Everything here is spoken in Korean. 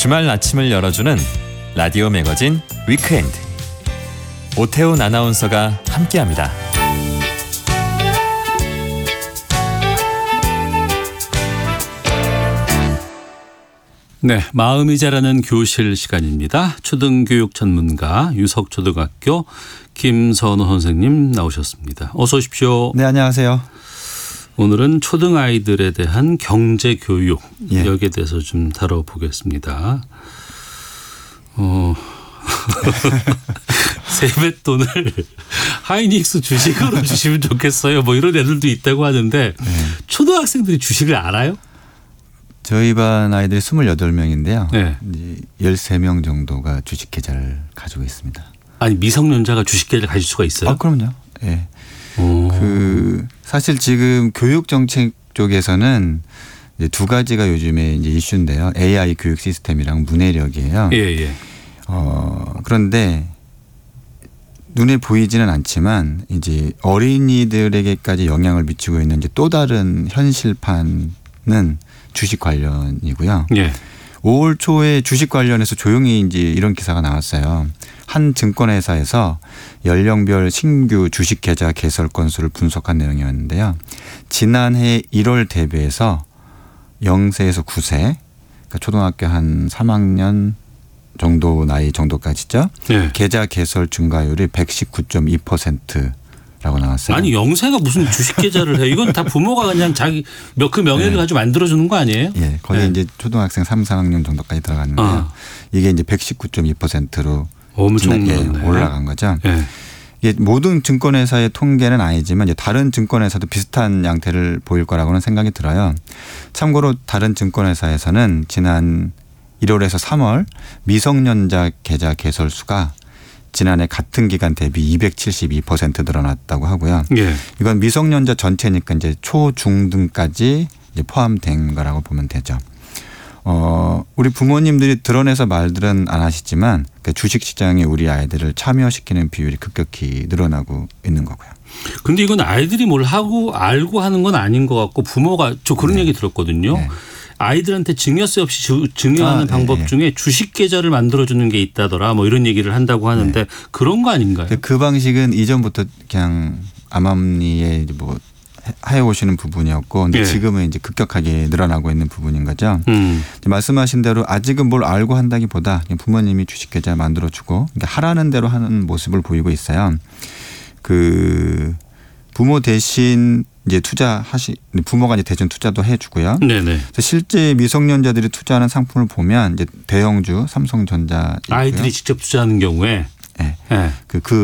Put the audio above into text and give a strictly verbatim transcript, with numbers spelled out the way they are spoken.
주말 아침을 열어주는 라디오 매거진 위크엔드. 오태훈 아나운서가 함께합니다. 네, 마음이 자라는 교실 시간입니다. 초등교육 전문가 유석초등학교 김선호 선생님 나오셨습니다. 어서 오십시오. 네, 안녕하세요. 오늘은 초등아이들에 대한 경제교육, 예. 여기에 대해서 좀 다뤄보겠습니다. 어, 세뱃돈을 하이닉스 주식으로 주시면 좋겠어요. 뭐 이런 애들도 있다고 하는데 네. 초등학생들이 주식을 알아요? 저희 반 아이들이 스물여덟 명인데요. 네. 이제 열세 명 정도가 주식 계좌를 가지고 있습니다. 아니, 미성년자가 주식 계좌를 가질 수가 있어요? 아, 그럼요. 예. 네. 오. 그 사실 지금 교육 정책 쪽에서는 이제 두 가지가 요즘에 이제 이슈인데요. 에이아이 교육 시스템이랑 문해력이에요. 예, 예. 어, 그런데 눈에 보이지는 않지만 이제 어린이들에게까지 영향을 미치고 있는 이제 또 다른 현실판은 주식 관련이고요. 예. 오월 초에 주식 관련해서 조용히 이제 이런 기사가 나왔어요. 한 증권회사에서 연령별 신규 주식 계좌 개설 건수를 분석한 내용이었는데요. 지난해 일월 대비해서 영 세에서 구 세, 그러니까 초등학교 한 삼 학년 정도 나이 정도까지죠. 예. 계좌 개설 증가율이 백십구 점 이 퍼센트라고 나왔어요. 아니, 영세가 무슨 주식 계좌를 해? 이건 다 부모가 그냥 자기 몇 그 명예를 네. 가지고 만들어주는 거 아니에요? 예, 거의 네. 이제 초등학생 삼, 사 학년 정도까지 들어갔는데요. 어. 이게 이제 백십구 점 이 퍼센트로 엄청 예, 늘었네. 올라간 거죠. 예. 이게 모든 증권회사의 통계는 아니지만 이제 다른 증권회사도 비슷한 양태를 보일 거라고는 생각이 들어요. 참고로 다른 증권회사에서는 지난 일월에서 삼월 미성년자 계좌 개설 수가 지난해 같은 기간 대비 이백칠십이 퍼센트 늘어났다고 하고요. 예. 이건 미성년자 전체니까 이제 초, 중 등까지 이제 포함된 거라고 보면 되죠. 어, 우리 부모님들이 드러내서 말들은 안 하시지만 주식시장에 우리 아이들을 참여시키는 비율이 급격히 늘어나고 있는 거고요. 근데 이건 아이들이 뭘 하고 알고 하는 건 아닌 것 같고 부모가 저 그런 네. 얘기 들었거든요. 네. 아이들한테 증여세 없이 주, 증여하는 아, 방법 네. 중에 주식 계좌를 만들어주는 게 있다더라 뭐 이런 얘기를 한다고 하는데 네. 그런 거 아닌가요? 그 방식은 이전부터 그냥 암암리에 뭐 해오시는 부분이었고 근데 예. 지금은 이제 급격하게 늘어나고 있는 부분인 거죠. 음. 말씀하신 대로 아직은 뭘 알고 한다기 보다 그냥 부모님이 주식 계좌 만들어주고 그러니까 하라는 대로 하는 모습을 보이고 있어요. 그 부모 대신 이제 투자하시 부모가 이제 대신 투자도 해주고요. 네네. 실제 미성년자들이 투자하는 상품을 보면 이제 대형주 삼성전자 있고요. 아이들이 직접 투자하는 경우에 네. 예. 그, 그